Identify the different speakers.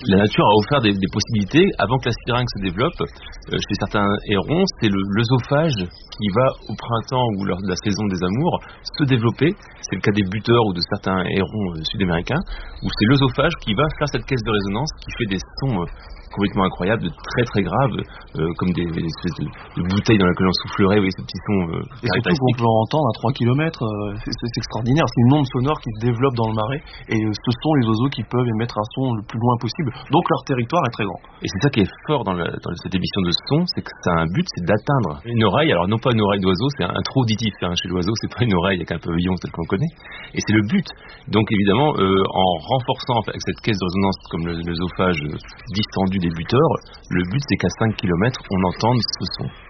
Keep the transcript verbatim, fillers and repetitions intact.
Speaker 1: La nature a offert des, des possibilités. Avant que la syringe se développe, euh, chez certains hérons, c'est le, l'œsophage qui va, au printemps ou lors de la saison des amours, se développer. C'est le cas des buteurs ou de certains hérons euh, sud-américains, où c'est l'œsophage qui va faire cette caisse de résonance qui fait des sons euh, complètement incroyables, très très graves, euh, comme des, des espèces de, de bouteilles dans lesquelles on soufflerait, oui, ces petits sons euh,
Speaker 2: et surtout qu'on peut entendre à trois kilomètres, euh, c'est, c'est extraordinaire, c'est une onde sonore qui se développe dans le marais, et euh, ce sont les oiseaux qui peuvent émettre un son le plus loin possible, donc leur territoire est très grand.
Speaker 1: Et c'est ça qui est fort dans, le, dans cette émission de son, c'est que ça a un but, c'est d'atteindre une oreille, alors non pas une oreille d'oiseau, c'est un, un trou auditif, hein, chez l'oiseau, c'est pas une oreille avec un pavillon tel qu'on connaît, et c'est le but. Donc évidemment, euh, en renforçant avec cette caisse de résonance comme le, l'œsophage euh, distendu des buteurs, le but c'est qu'à cinq kilomètres, on entende ce son.